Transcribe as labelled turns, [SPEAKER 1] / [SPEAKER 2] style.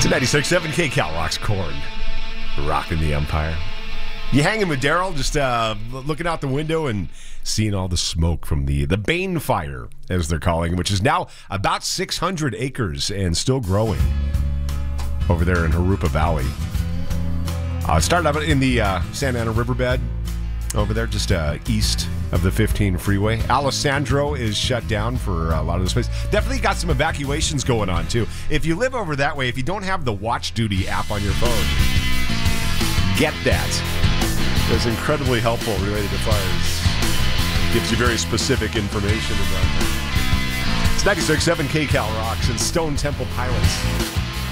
[SPEAKER 1] It's 96.7 KCal Rocks Corn. Rocking the Empire. You hanging with Daryl, just looking out the window and seeing all the smoke from the Bane Fire, as they're calling it, which is now about 600 acres and still growing over there in Jurupa Valley. It started out in the Santa Ana Riverbed over there, just east of the 15 freeway. Alessandro is shut down for a lot of this place. Definitely got some evacuations going on, too. If you live over that way, if you don't have the Watch Duty app on your phone, get that. It's incredibly helpful related to fires. Gives you very specific information about that. It's 96.7 KCal Rocks and Stone Temple Pilots.